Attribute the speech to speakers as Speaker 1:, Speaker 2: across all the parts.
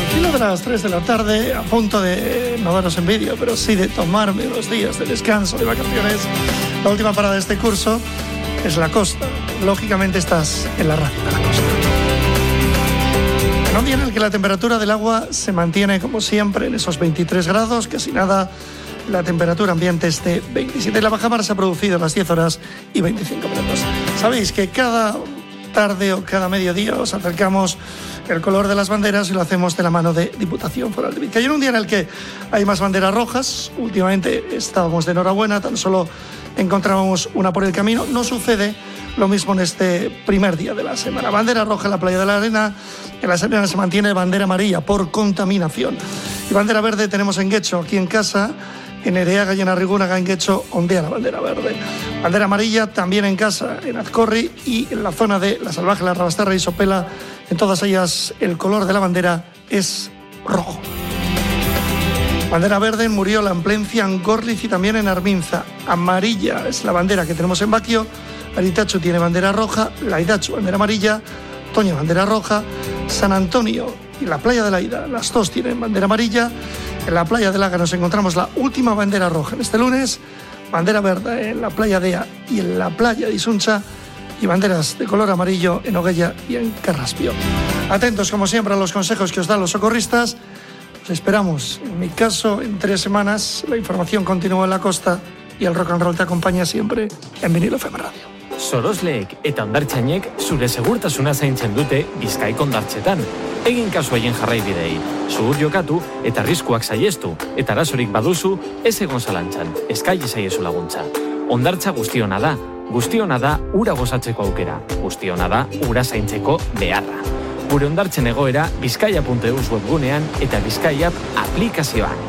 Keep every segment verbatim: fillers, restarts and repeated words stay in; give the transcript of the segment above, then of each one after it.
Speaker 1: filo de las tres de la tarde, a punto de no daros envidia, pero sí de tomarme unos días de descanso, de vacaciones. La última parada de este curso es la costa. Lógicamente estás en la radio de la costa. En un día en el que la temperatura del agua se mantiene, como siempre, en esos veintitrés grados, casi nada. La temperatura ambiente es de veintisiete. La bajamar se ha producido a las diez horas y veinticinco minutos. Sabéis que cada tarde o cada mediodía os acercamos el color de las banderas y lo hacemos de la mano de Diputación Foral de Vizcaya. En un día en el que hay más banderas rojas, últimamente estábamos de enhorabuena, tan solo encontrábamos una por el camino. No sucede lo mismo en este primer día de la semana. Bandera roja en la Playa de la Arena, en la semana se mantiene bandera amarilla por contaminación. Y bandera verde tenemos en Guecho, aquí en casa, en Ereaga y en Arrigúnaga, en Guecho, ondea la bandera verde. Bandera amarilla también en casa, en Azcorri y en la zona de La Salvaje, La Rabasterra y Sopela. En todas ellas el color de la bandera es rojo. Bandera verde en Muriola, en Plencia, en Gorliz y también en Arminza. Amarilla es la bandera que tenemos en Baquio. Aritachu tiene bandera roja, Laidachu bandera amarilla, Toña bandera roja, San Antonio y la Playa de la Ida, las dos tienen bandera amarilla. En la Playa de Laga nos encontramos la última bandera roja en este lunes, bandera verde en la Playa Dea y en la Playa de Isuncha, y banderas de color amarillo en Oguella y en Carraspio. Atentos, como siempre, a los consejos que os dan los socorristas. Os esperamos, en mi caso, en tres semanas. La información continúa en la costa y el rock and roll te acompaña siempre en Vinilo F M Radio.
Speaker 2: Sorosleek eta hondartzainek zure segurtasuna zaintzen dute Bizkaiko hondartzetan. Egin kasu haien jarraibidei, zuhur jokatu eta arriskuak saihestu, eta arazorik baduzu, ez egon zalantzan, eskaili zaiezu laguntza. Hondartza guztiona da, guztiona da ura gozatzeko aukera, guztiona da ura zaintzeko beharra. Gure hondartzen egoera bizkaia puntu eus webgunean eta Bizkaia aplikazioan.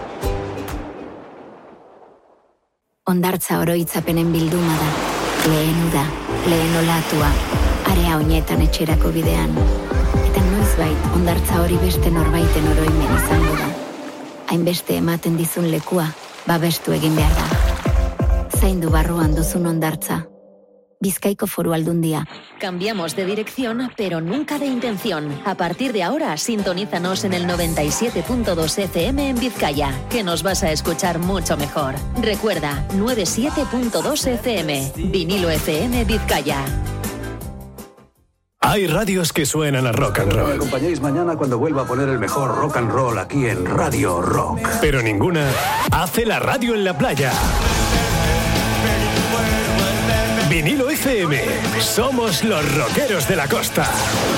Speaker 3: Hondartza oroitzapenen bilduma da. Lehen uda, lehen olatua, area oinetan etxerako bidean. Eta noizbait, hondartza hori beste norbaiten oroimen izango da. Hainbeste ematen dizun lekua, babestu egin behar da. Zaindu barruan duzun hondartza. Bizkaiko Foru Aldundia.
Speaker 4: Cambiamos de dirección, pero nunca de intención. A partir de ahora, sintonízanos en el noventa y siete punto dos F M en Vizcaya, que nos vas a escuchar mucho mejor. Recuerda, noventa y siete punto dos F M, Vinilo F M Vizcaya.
Speaker 5: Hay radios que suenan a rock and roll.
Speaker 6: Me acompañéis mañana cuando vuelva a poner el mejor rock and roll aquí en Radio Rock.
Speaker 5: Pero ninguna hace la radio en la playa. Vinilo F M. Somos los rockeros de la costa.